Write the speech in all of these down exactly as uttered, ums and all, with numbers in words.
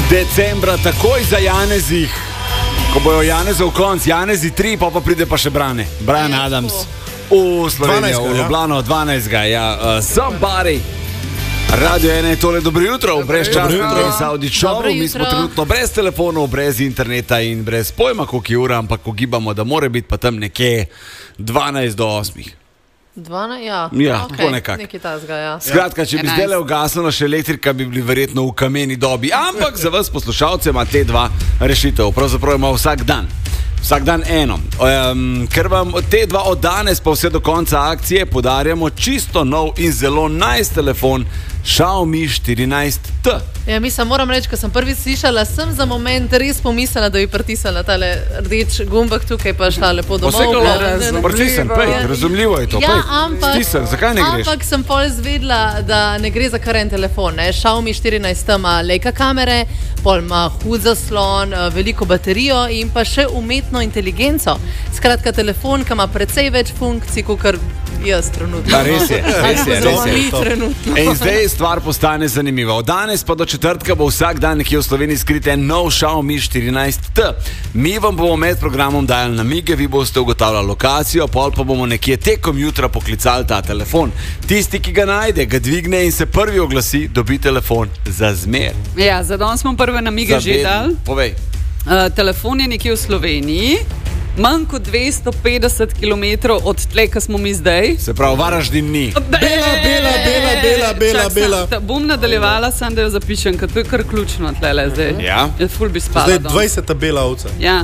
decembra takoj za Janezih. Ko bojo Janezov konc, Janezi tri, pa pa pride pa še Brane. Brian Adams. V Slovenijo, v Ljubljano, dvanajstega Ja, uh, somebody. Radio ena je tole, dobro jutro, brez časa, brez audičov, mi smo trenutno brez telefonov, brez interneta in brez pojma, koliko je ura, ampak ugibamo, da more biti pa tam nekje dvanajst do osmih. dvanajst, ja. Ja, okay. tako nekako. Nekaj tazga, ja. Skratka, če bi zdaj le ugasnila še elektrika, bi bili verjetno v kameni dobi. Ampak za vas poslušalce ima te dva rešitev. Pravzaprav ima vsak dan. Vsak dan eno. Um, ker vam te dva od danes pa vse do konca akcije podarjamo čisto nov in zelo nice telefon Xiaomi štirinajst T. Ja, mislim, moram reči, ko sem prvi slišala, sem za moment res pomislila, da bi pritisnila tale rdeč gumbek tukaj, pa šla lepo domov. Vse pritisnem, pej, razumljivo je to, ja, pej, ampak, stisem, zakaj ne greš? Ampak sem pol zvedla, da ne gre za kar en telefon, ne? Xiaomi štirinajst T ima Leica kamere, pol ima hud zaslon, veliko baterijo in pa še umetno inteligenco. Skratka, telefon, ki ima precej več funkcij, kakor jaz trenutno. Da, res je, res je, res je. Mi trenutno. In zdaj stvar postane zanimiva. Od danes pa do četrtka bo vsak dan nekje v Sloveniji skrit en nov Xiaomi štirinajst T. Mi vam bomo med programom dajali namige, vi boste ugotavljali lokacijo, pol pa bomo nekje tekom jutra poklicali ta telefon. Tisti, ki ga najde, ga dvigne in se prvi oglasi, dobi telefon za zmer. Ja, za danes smo prve namige že dali. Povej. Uh, telefon je nekje v Sloveniji. Manj kot dvesto petdeset kilometrov od tle, ki smo mi zdaj. Se pravi, Varaždin ni. Bela, bela, bela, bela, bela, bela. Čak, bom nadaljevala, sem da jo zapišem, ker to je kar ključno tle zdaj. Ja. Ful bi spala. Zdaj dvajseta bela ovca. Ja.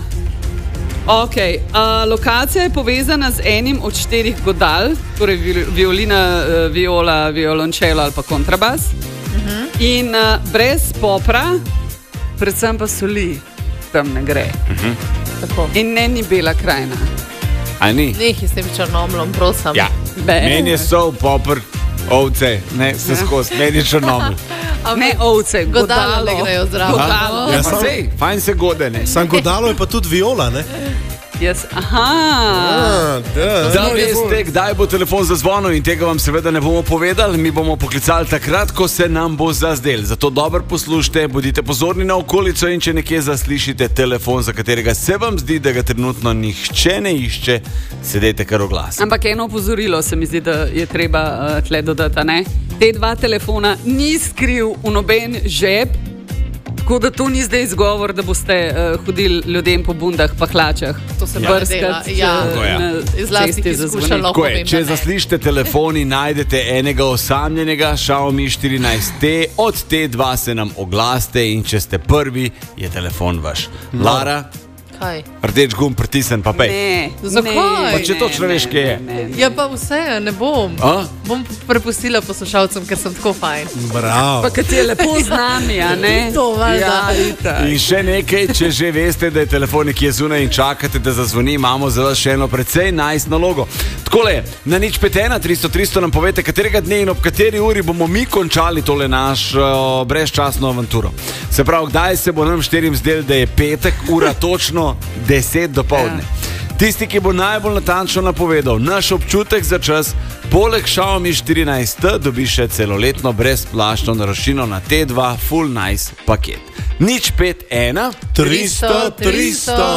Ok, uh, lokacija je povezana z enim od štirih godal, torej violina, uh, viola, violončelo ali pa kontrabas. Uh-huh. In uh, brez popra, predvsem pa soli, tam ne gre. Uh-huh. Tako. In ne ni Bela krajina. A ni? Nehi s tem črnomlom, prosim. Ja, meni je sol, popr, ovce, ne, se skozi, meni je črnoml. Ne ovce, godalo. Godalo ne grejo zdravo. Godalo. Ja, sam, sej, fajn se gode, ne. Sam godalo je pa tudi viola, ne? Yes. Aha. A, da. Da veste, kdaj bo telefon zazvonil in tega vam seveda ne bomo povedali, mi bomo poklicali takrat, ko se nam bo zazdel. Zato dobro poslušajte, bodite pozorni na okolico in če nekje zaslišite telefon, za katerega se vam zdi, da ga trenutno nihče ne išče, sedete kar v glas. Ampak eno opozorilo se mi zdi, da je treba uh, tle dodati, ne? Te dva telefona ni skril v noben žep, tako da to ni zdaj izgovor, da boste uh, hodili ljudem po bundah pa hlačah. To se ja. Brskati ja. ja. na cesti zazvoniti. Ko je, če zaslišite telefoni, najdete enega osamljenega Xiaomi štirinajst T, od te dva se nam oglaste in če ste prvi, je telefon vaš. No. Lara? Kaj? Rdeč gumb pritisnen, pa pej. Ne. Zakaj? Pa če točno veš, kje je. Ne, ne. Ja, pa vse, ne bom. A? Bom prepustila poslušalcem, ker sem tako fajn. Bravo. Pa kad je lepo z nami, a ne? To valjda. Ja, in še nekaj, če že veste, da je telefon nekje zunaj in čakate, da zazvoni, imamo za vas še eno precej nice nalogo. Takole, na nič pet ena tristo tristo nam povete, katerega dne in ob kateri uri bomo mi končali tole našo brezčasno avanturo. Se pravi, kdaj se bo nam štirim zdel, da je petek, ura točno deset dopoldne. Ja. Tisti, ki bo najbolj natančno napovedal naš občutek za čas, poleg Xiaomi štirinajst T dobi še celoletno brezplačno naročnino na T dva Full Nice paket. Nič pet ena tristo tristo.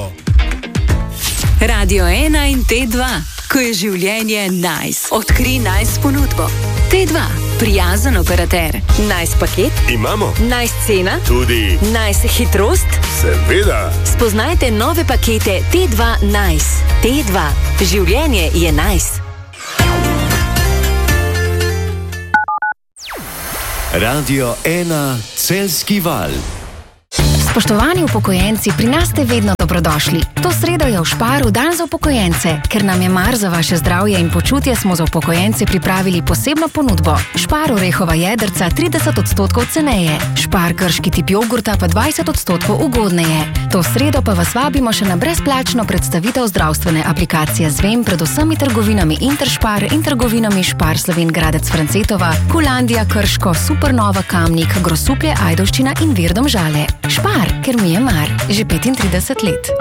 Radio ena in T dva, ko je življenje nice. Odkri nice ponudbo. T dva, prijazen operater. Nice paket? Imamo. Nice cena? Tudi. Nice hitrost? Seveda. Spoznajte nove pakete T dva Nice. T dva, življenje je nice. Radio ena Celjski val. Spoštovani upokojenci, pri nas ste vedno dobrodošli. To sredo je v Šparu dan za upokojence. Ker nam je mar za vaše zdravje in počutje, smo za upokojence pripravili posebno ponudbo. Špar orehova jedrca trideset odstotkov ceneje. Špar grški tip jogurta pa dvajset odstotkov ugodneje. To sredo pa vas vabimo še na brezplačno predstavitev zdravstvene aplikacije Zvem pred vsemi trgovinami Interšpar in trgovinami Špar Slovenj Gradec Francetova, Kulandija Krško, Supernova Kamnik, Grosuplje Ajdovščina in Vir Domžale. Špar, ker mi je mar, že petintrideset let.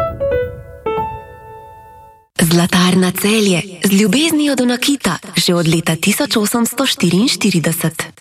Zlatarna Celje, z ljubeznijo do nakita, že od leta tisoč osemsto štiriinštirideset.